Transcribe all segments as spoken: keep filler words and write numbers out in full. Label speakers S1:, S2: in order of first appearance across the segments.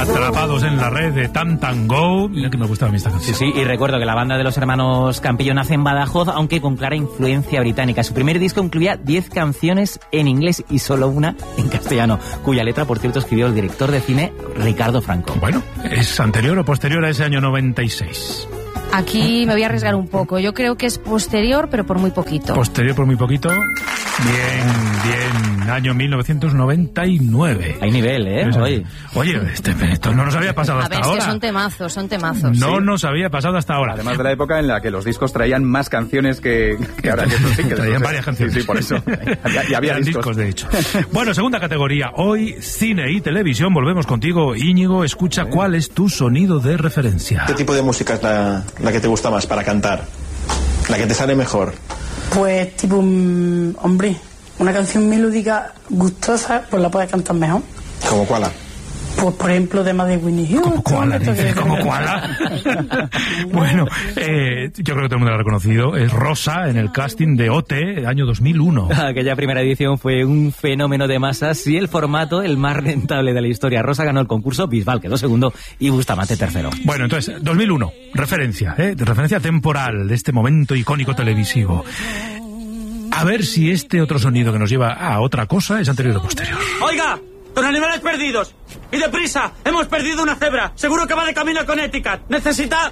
S1: Atrapados en la red de Tam Tam Go. Mira que me gustaba a mí esta canción.
S2: Sí, sí, y recuerdo que la banda de los hermanos Campillo nace en Badajoz, aunque con clara influencia británica. Su primer disco incluía diez canciones en inglés y solo una en castellano, cuya letra, por cierto, escribió el director de cine Ricardo Franco.
S1: Bueno, ¿es anterior o posterior a ese año noventa y seis?
S3: Aquí me voy a arriesgar un poco. Yo creo que es posterior, pero por muy poquito.
S1: Posterior por muy poquito. Bien, bien. Año mil novecientos noventa y nueve.
S2: Hay nivel, ¿eh? Oye,
S1: Oye este, esto no nos había pasado
S3: a
S1: hasta
S3: ver,
S1: ahora.
S3: Es que son temazos, son temazos.
S1: No
S3: sí.
S1: nos había pasado hasta ahora.
S4: Además de la época en la que los discos traían más canciones que, que ahora. Que eso sí, que
S1: traían varias canciones.
S4: Sí, sí, por eso. Y había
S1: Eran
S4: discos.
S1: discos, de hecho. Bueno, segunda categoría. Hoy, cine y televisión. Volvemos contigo, Íñigo. Escucha, ¿sí? ¿Cuál es tu sonido de referencia?
S5: ¿Qué tipo de música es la, la que te gusta más para cantar? ¿La que te sale mejor?
S6: Pues tipo, um, hombre, una canción melódica gustosa, pues la puedes cantar mejor.
S5: ¿Cómo cuál?
S6: Pues por ejemplo, temas de Winnie Houston.
S1: ¿Cómo cuál? Dice, ¿cómo cuál? Bueno, eh, yo creo que todo el mundo lo ha reconocido. Es Rosa en el casting de O T, año dos mil uno.
S2: Aquella primera edición fue un fenómeno de masas y el formato el más rentable de la historia. Rosa ganó el concurso, Bisbal quedó segundo y Bustamante tercero.
S1: Bueno, entonces, dos mil uno, referencia, ¿eh? Referencia temporal de este momento icónico televisivo. A ver si este otro sonido que nos lleva a otra cosa es anterior o posterior.
S7: ¡Oiga! ¡Con animales perdidos! ¡Y deprisa! ¡Hemos perdido una cebra! ¡Seguro que va de camino a Connecticut! ¡Necesita...!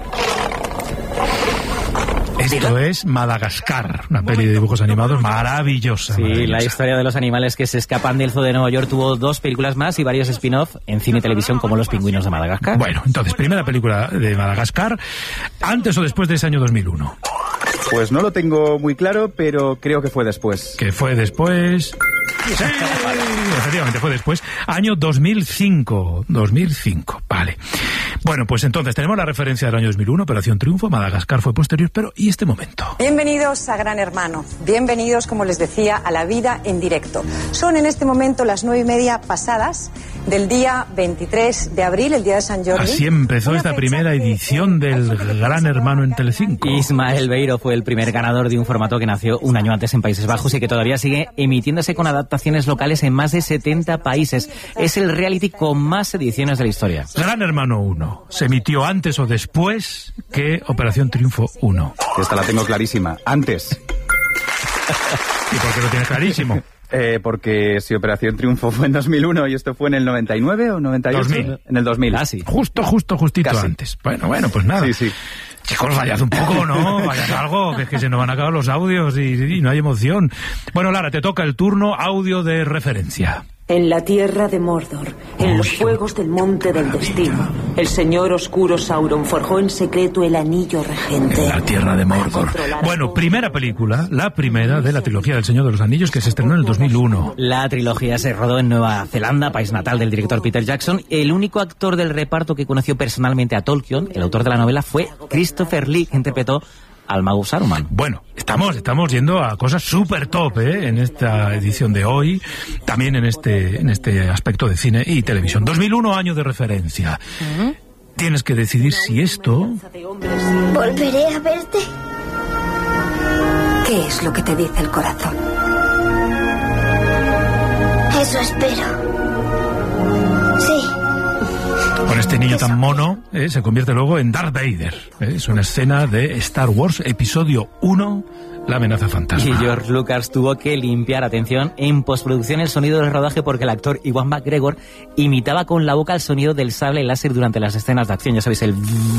S1: Esto es Madagascar, una peli de dibujos animados maravillosa.
S2: Sí,
S1: maravillosa.
S2: La historia de los animales que se escapan del zoo de Nueva York tuvo dos películas más y varios spin-off en cine y televisión, como Los pingüinos de Madagascar.
S1: Bueno, entonces, primera película de Madagascar, ¿antes o después de ese año dos mil uno?
S4: Pues no lo tengo muy claro, pero creo que fue después.
S1: Que fue después... Sí, efectivamente fue después. Año dos mil cinco. dos mil cinco, vale. Bueno, pues entonces tenemos la referencia del año dos mil uno, Operación Triunfo. Madagascar fue posterior, pero ¿y este momento?
S8: Bienvenidos a Gran Hermano. Bienvenidos, como les decía, a la vida en directo. Son en este momento las nueve y media pasadas del día veintitrés de abril, el día de San Jordi.
S1: Así empezó esta primera edición del Gran Hermano en Telecinco.
S2: Ismael Beiro fue el primer ganador de un formato que nació un año antes en Países Bajos y que todavía sigue emitiéndose con adaptaciones locales en más de setenta países. Es el reality con más ediciones de la historia.
S1: Gran Hermano uno. Se emitió antes o después que Operación Triunfo uno.
S4: Esta la tengo clarísima. Antes.
S1: ¿Y por qué lo tienes clarísimo?
S4: Eh, porque si Operación Triunfo fue en dos mil uno y esto fue en el noventa y nueve o noventa y ocho.
S1: dos mil.
S4: En el dos mil.
S2: Ah, sí.
S1: Justo, justo, justito
S4: Casi.
S1: antes. Bueno, bueno, pues nada.
S4: Sí, sí.
S1: Chicos, vayad un poco, ¿no? Vayad algo, que es que se nos van a acabar los audios y, y no hay emoción. Bueno, Lara, te toca el turno, audio de referencia.
S9: En la tierra de Mordor, en
S1: Uy,
S9: los fuegos del Monte del Destino, el señor oscuro Sauron forjó en secreto el anillo regente.
S1: En la tierra de Mordor. Bueno, primera película, la primera de la trilogía del Señor de los Anillos, que se estrenó en el dos mil uno.
S2: La trilogía se rodó en Nueva Zelanda, país natal del director Peter Jackson. El único actor del reparto que conoció personalmente a Tolkien, el autor de la novela, fue Christopher Lee, que interpretó al mago Saruman.
S1: Bueno, estamos, estamos yendo a cosas súper top, ¿eh? En esta edición de hoy, también en este, en este aspecto de cine y televisión. dos mil uno, año de referencia. Uh-huh. Tienes que decidir si esto...
S10: ¿Volveré a verte?
S9: ¿Qué es lo que te dice el corazón?
S10: Eso espero. Sí.
S1: Con este niño tan mono, eh, se convierte luego en Darth Vader. Eh, es una escena de Star Wars, episodio uno, La amenaza fantasma.
S2: Y George Lucas tuvo que limpiar, atención, en postproducción el sonido del rodaje porque el actor Ewan McGregor imitaba con la boca el sonido del sable láser durante las escenas de acción. Ya sabéis, el...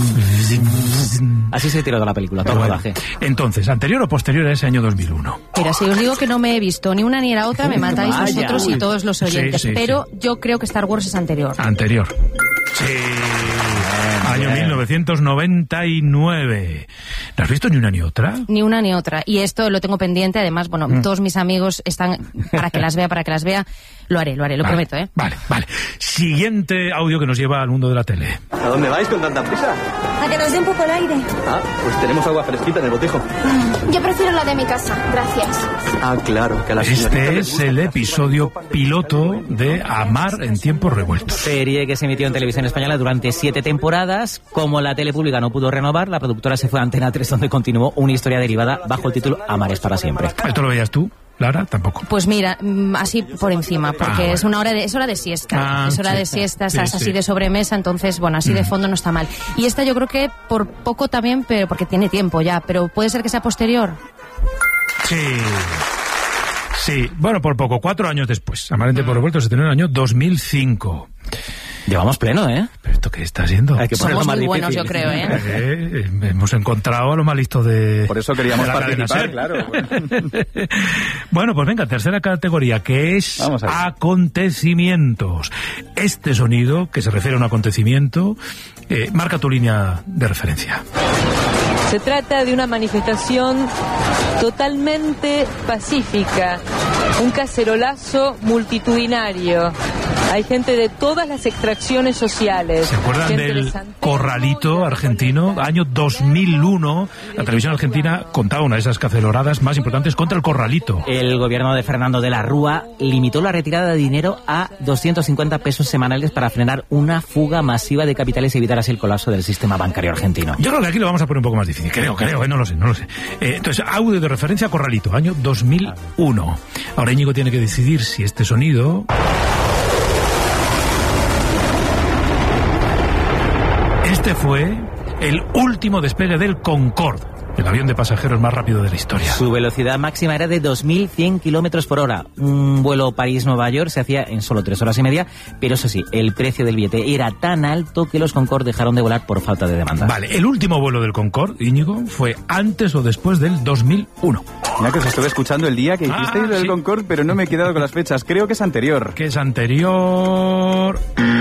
S2: Así se tiró de la película, todo el
S1: bueno,
S2: rodaje.
S1: Entonces, ¿anterior o posterior a ese año dos mil uno?
S3: Mira, si os digo que no me he visto ni una ni la otra, me matáis
S2: Vaya,
S3: vosotros
S2: uy.
S3: y todos los oyentes.
S1: Sí, sí,
S3: pero
S1: sí.
S3: yo creo que Star Wars es anterior.
S1: Anterior. Sí. Año mil novecientos noventa y nueve. ¿No has visto ni una ni otra?
S3: Ni una ni otra. Y esto lo tengo pendiente. Además, bueno, mm. todos mis amigos están para que las vea, para que las vea. Lo haré, lo haré, lo
S1: vale,
S3: prometo, ¿eh?
S1: Vale, vale. Siguiente audio que nos lleva al mundo de la tele.
S11: ¿A dónde vais con tanta prisa?
S10: A que nos dé un poco el aire.
S11: Ah, pues tenemos agua fresquita en el botijo.
S10: Yo prefiero la de mi casa, gracias.
S11: Ah, claro, que a la
S1: Este es el episodio piloto de Amar en tiempos revueltos.
S2: Serie que se emitió en televisión española durante siete temporadas. Como la tele pública no pudo renovar, la productora se fue a Antena tres, donde continuó una historia derivada bajo el título Amar es para siempre.
S1: ¿Esto lo veías tú? Lara, tampoco.
S3: Pues mira, así por encima, porque
S1: ah, bueno.
S3: es una hora de es hora de siesta,
S1: Ah,
S3: es hora
S1: sí.
S3: de siesta,
S1: Sí,
S3: es
S1: sí.
S3: así de sobremesa, entonces bueno, así de fondo no está mal. Y esta yo creo que por poco también, pero porque tiene tiempo ya, pero puede ser que sea posterior.
S1: Sí. Sí, bueno, por poco, cuatro años después. Amarante por revuelto se terminó en el año dos mil cinco.
S2: Llevamos pleno, ¿eh?
S1: ¿Pero esto qué está haciendo?
S2: Hay que ponerlo
S3: Somos
S2: más
S3: muy
S2: difícil.
S3: buenos, yo creo, ¿eh?
S1: Eh, eh, hemos encontrado a lo más listo de...
S4: Por eso queríamos
S1: de la cadena
S4: participar,
S1: SER.
S4: claro.
S1: Bueno, pues venga, tercera categoría, que es
S4: Vamos allá.
S1: acontecimientos. Este sonido, que se refiere a un acontecimiento, eh, marca tu línea de referencia.
S12: Se trata de una manifestación totalmente pacífica, un cacerolazo multitudinario. Hay gente de todas las extracciones sociales.
S1: ¿Se acuerdan
S12: Gente
S1: del
S12: de San Telmo,
S1: corralito argentino? Año dos mil uno, la televisión argentina contaba una de esas caceloradas más importantes contra el corralito.
S2: El gobierno de Fernando de la Rúa limitó la retirada de dinero a doscientos cincuenta pesos semanales para frenar una fuga masiva de capitales y evitar así el colapso del sistema bancario argentino.
S1: Yo creo que aquí lo vamos a poner un poco más difícil. Creo, creo, eh, no lo sé, no lo sé. Eh, entonces, audio de referencia corralito, año dos mil uno. Ahora Íñigo tiene que decidir si este sonido... Este fue el último despegue del Concorde, el avión de pasajeros más rápido de la historia.
S2: Su velocidad máxima era de dos mil cien kilómetros por hora. Un vuelo París-Nueva York se hacía en solo tres horas y media, pero eso sí, el precio del billete era tan alto que los Concorde dejaron de volar por falta de demanda.
S1: Vale, el último vuelo del Concorde, Íñigo, fue antes o después del dos mil uno.
S4: Mira que os estuve escuchando el día que
S1: Ah,
S4: hicisteis lo del
S1: sí.
S4: Concorde, pero no me he quedado con las fechas. Creo que es anterior.
S1: Que es anterior...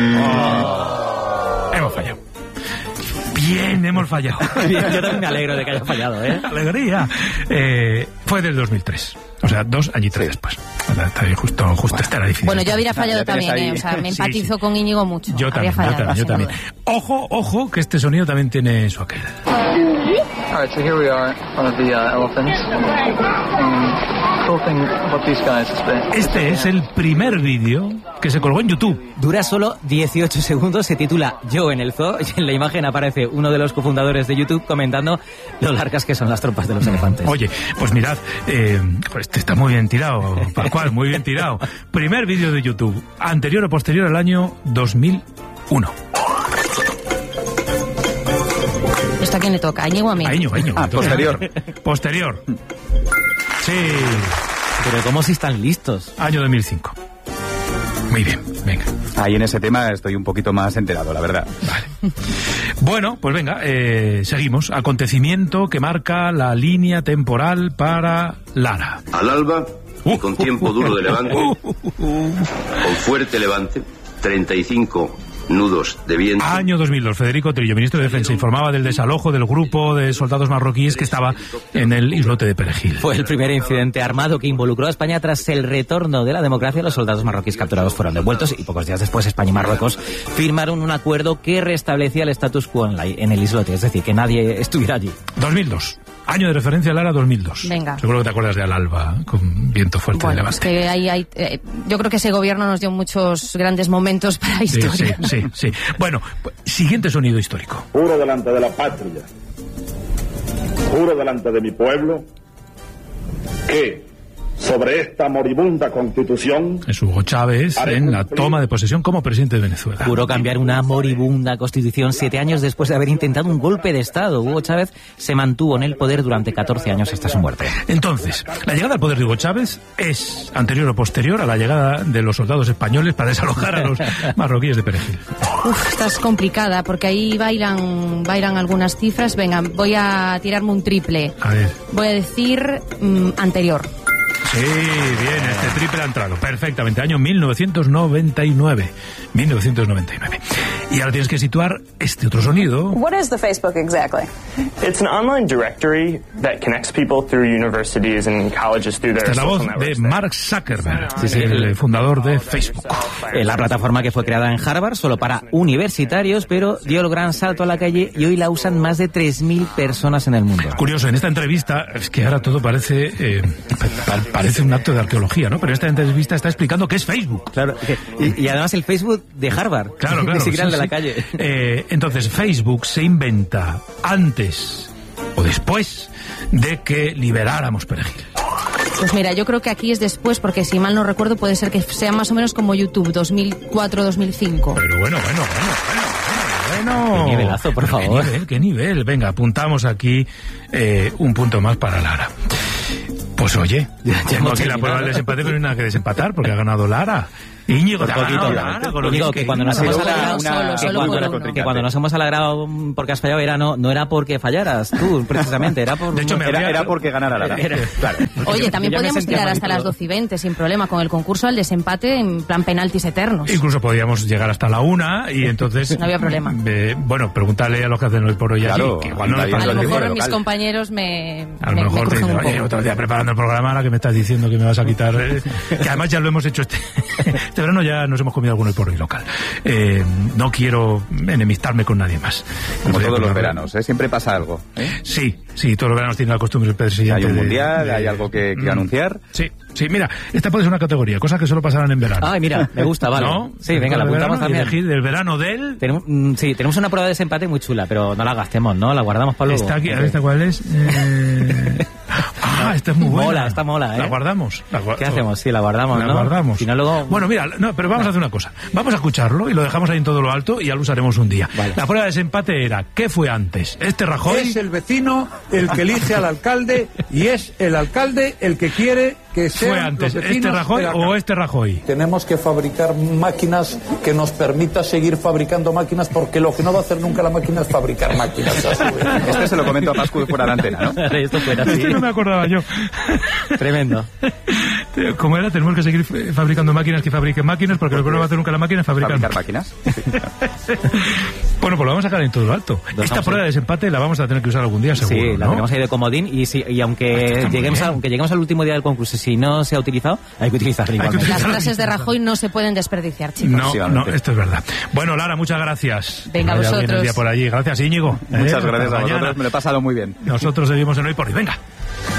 S1: Oh. Hemos fallado. Bien, hemos fallado.
S2: Yo también me alegro de que haya fallado, ¿eh?
S1: Alegría. Eh, fue del dos mil tres. O sea, dos añitos sí. después. Está bien, justo, justo esta era difícil.
S3: Bueno, yo habría
S4: Ah,
S3: fallado
S4: ya tienes
S3: también,
S4: ahí.
S3: ¿eh? O sea, me
S1: Sí,
S3: empatizo
S1: sí.
S3: con Íñigo mucho.
S1: Yo
S3: habría
S1: también,
S3: fallado,
S1: yo también, yo
S3: sin
S1: también.
S3: duda.
S1: Ojo, ojo, que este sonido también tiene su aquel.
S11: All right, so here we are, one of the uh, elephants. Um, cool thing about these guys is that
S1: Este es el primer vídeo que se colgó en YouTube.
S2: Dura solo dieciocho segundos, se titula Yo en el zoo y en la imagen aparece uno de los cofundadores de YouTube comentando lo largas que son las trompas de los elefantes.
S1: Oye, pues mirad, eh, este está muy bien tirado, Pascual, muy bien tirado. Primer vídeo de YouTube, anterior o posterior al año dos mil uno.
S3: ¿Esto a quién le toca? ¿A Íñigo o a mí?
S1: A Íñigo, a Íñigo.
S4: Ah, posterior.
S1: Posterior. Sí,
S2: Pero ¿cómo si están listos?
S1: año dos mil cinco. Muy bien, venga.
S4: Ahí en ese tema estoy un poquito más enterado, la verdad.
S1: Vale. Bueno, pues venga, eh, seguimos. Acontecimiento que marca la línea temporal para Lara.
S13: Al alba, y con tiempo duro de levante, con fuerte levante, treinta y cinco nudos de viento.
S1: Año dos mil dos, Federico Trillo, ministro de Defensa, informaba del desalojo del grupo de soldados marroquíes que estaba en el islote de Perejil.
S2: Fue el primer incidente armado que involucró a España tras el retorno de la democracia. Los soldados marroquíes capturados fueron devueltos y pocos días después España y Marruecos firmaron un acuerdo que restablecía el status quo en, la, en el islote, es decir, que nadie estuviera allí.
S1: dos mil dos. Año de referencia, Lara, dos mil dos.
S3: Venga.
S1: Seguro que te acuerdas de Al Alba, con viento fuerte
S3: Bueno,
S1: de
S3: es
S1: levante.
S3: que hay, hay, eh, yo creo que ese gobierno nos dio muchos grandes momentos para la
S1: Sí,
S3: historia.
S1: sí, sí, sí. Bueno, siguiente sonido histórico.
S14: Juro delante de la patria, juro delante de mi pueblo, que sobre esta moribunda constitución...
S1: Es Hugo Chávez en la toma de posesión como presidente de Venezuela.
S2: Juró cambiar una moribunda constitución siete años después de haber intentado un golpe de Estado. Hugo Chávez se mantuvo en el poder durante catorce años hasta su muerte.
S1: Entonces, la llegada al poder de Hugo Chávez es anterior o posterior a la llegada de los soldados españoles para desalojar a los marroquíes de Perejil.
S3: Uf, esta es complicada porque ahí bailan, bailan algunas cifras. Venga, voy a tirarme un triple.
S1: A ver.
S3: Voy a decir mm, anterior.
S1: Sí, bien, este triple ha entrado perfectamente. Año mil novecientos noventa y nueve. mil novecientos noventa y nueve. Y ahora tienes que situar este otro sonido.
S15: What is the Facebook exactly? It's an online directory that connects people through universities and colleges through their
S1: Esta es la voz
S15: social
S1: de
S15: networks.
S1: Mark Zuckerberg,
S2: Sí, sí.
S1: el fundador de Facebook.
S2: Eh, La plataforma que fue creada en Harvard solo para universitarios, pero dio el gran salto a la calle y hoy la usan más de tres mil personas en el mundo.
S1: Curioso, en esta entrevista, es que ahora todo parece eh, pa- parece un acto de arqueología, ¿no? Pero esta entrevista está explicando qué es Facebook.
S2: Claro, y, y además el Facebook de Harvard.
S1: Claro, claro.
S2: Ni siquiera el
S1: sí,
S2: de la
S1: sí.
S2: calle.
S1: Eh, entonces, Facebook se inventa antes o después de que liberáramos Perejil.
S3: Pues mira, yo creo que aquí es después, porque si mal no recuerdo puede ser que sea más o menos como YouTube, dos mil cuatro dos mil cinco.
S1: Pero bueno, bueno, bueno, bueno, bueno.
S2: Qué nivelazo, por favor.
S1: Qué nivel, qué nivel. Venga, apuntamos aquí eh, un punto más para Lara. Pues oye, ya, ya tengo aquí la prueba del desempate, pero no hay nada que desempatar, porque ha ganado Lara. Íñigo, te ha ganado Lara. Con lo
S2: Íñigo,
S1: que,
S2: que cuando nos hemos alegrado,
S3: solo, solo
S2: que, cuando,
S3: por
S2: que cuando nos hemos alegrado porque has fallado, era no, no era porque fallaras tú, precisamente, era por...
S1: De hecho, me
S4: era,
S1: había...
S4: era porque ganara Lara.
S2: Era,
S4: claro.
S3: Oye, también
S2: Yo me
S3: podíamos
S2: sentía
S3: tirar hasta las doce y veinte, sin problema, con el concurso al desempate en plan penaltis eternos.
S1: Incluso podíamos llegar hasta la una y entonces...
S3: No había problema.
S1: Eh, bueno, pregúntale a los que hacen hoy por hoy
S4: Claro,
S1: allí, que igual no les
S3: A
S1: pasa
S3: lo
S1: el
S3: mejor
S1: tiempo.
S3: mis compañeros me,
S1: A lo
S3: me,
S1: mejor
S3: me
S1: te
S3: crujen
S1: dicen,
S3: un
S1: oye,
S3: poco.
S1: otro día preparando el programa, ahora que me estás diciendo que me vas a quitar... Eh, que además ya lo hemos hecho este... este verano, ya nos hemos comido alguno por hoy local. Eh, no quiero enemistarme con nadie más.
S4: Como
S1: Entonces,
S4: todos los
S1: pues,
S4: veranos, ¿eh? Siempre pasa algo. ¿eh?
S1: Sí, sí, todos los veranos tienen la costumbre el presidente.
S4: Hay un
S1: de-
S4: mundial,
S1: de-
S4: hay algo que, que
S1: Mm.
S4: anunciar.
S1: Sí, sí, mira, esta puede ser una categoría, cosas que solo pasarán en verano.
S2: Ay, mira, me gusta, vale.
S1: ¿No?
S2: Sí, venga, la
S1: Del
S2: apuntamos
S1: verano y
S2: también.
S1: elegir del verano del...
S2: Tenemos, mm, sí, tenemos una prueba de desempate muy chula, pero no la gastemos, ¿no? La guardamos para luego.
S1: Está aquí, a ver, ¿esta cuál es? Eh... Ah, esta es muy buena.
S2: Mola, está mola, ¿eh?
S1: La guardamos. La gua-
S2: ¿Qué hacemos? Sí, la guardamos,
S1: La
S2: ¿no?
S1: guardamos.
S2: Si no, luego...
S1: Bueno, mira, no, pero vamos a hacer una cosa. Vamos a escucharlo y lo dejamos ahí en todo lo alto y ya lo usaremos un día.
S2: Vale.
S1: La prueba de desempate era, ¿qué fue antes? ¿Este Rajoy?
S16: Es el vecino el que elige al alcalde y es el alcalde el que quiere que sean
S1: ¿Fue antes
S16: los vecinos
S1: este Rajoy
S16: de la
S1: o
S16: casa.
S1: este Rajoy?
S16: Tenemos que fabricar máquinas que nos permita seguir fabricando máquinas, porque lo que no va a hacer nunca la máquina es fabricar máquinas. a su vez.
S4: Este se lo comento a Pascu de fuera de la antena, ¿no?
S2: Esto fuera así.
S1: Este no me acordaba yo.
S2: Tremendo.
S1: ¿Cómo era? Tenemos que seguir f- fabricando máquinas que fabriquen máquinas, porque lo que no va a hacer nunca la máquina es fabricar,
S4: Fabricar máquinas.
S1: Bueno, pues lo vamos a sacar en todo lo alto. Esta
S2: vamos
S1: prueba de desempate la vamos a tener que usar algún día, seguro,
S2: Sí, la
S1: ¿no?
S2: tenemos ahí de comodín y, si, y aunque
S1: muy
S2: lleguemos, a,
S1: bien.
S2: aunque lleguemos al último día del concurso, si no se ha utilizado, hay que utilizarla
S1: Hay que
S2: igualmente.
S3: Las frases de Rajoy no se pueden desperdiciar, chicos.
S1: No, no, esto es verdad. Bueno, Lara, muchas gracias.
S3: Venga,
S1: Que vaya bien
S3: vosotros.
S1: el día por allí. Gracias, Íñigo.
S4: Muchas
S1: Eh,
S4: gracias
S1: hasta
S4: a
S1: mañana.
S4: vosotros, me lo he pasado muy bien.
S1: Nosotros seguimos en Hoy por Hoy. Venga.